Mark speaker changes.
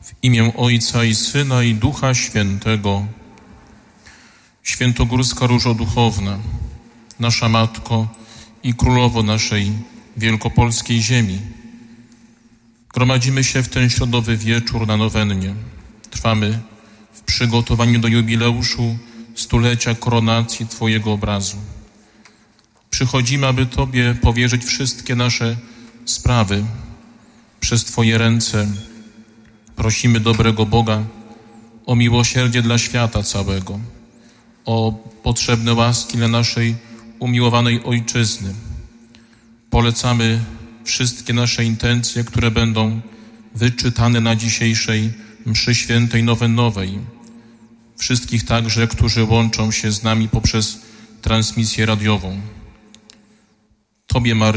Speaker 1: W imię Ojca i Syna i Ducha Świętego. Świętogórska Różo Duchowna, nasza Matko i Królowo naszej wielkopolskiej ziemi. Gromadzimy się w ten środowy wieczór na nowennie. Trwamy w przygotowaniu do jubileuszu stulecia koronacji Twojego obrazu. Przychodzimy, aby Tobie powierzyć wszystkie nasze sprawy. Przez Twoje ręce prosimy dobrego Boga o miłosierdzie dla świata całego, o potrzebne łaski dla naszej umiłowanej Ojczyzny. Polecamy wszystkie nasze intencje, które będą wyczytane na dzisiejszej mszy świętej nowennowej. Wszystkich także, którzy łączą się z nami poprzez transmisję radiową. Tobie, Maryjo,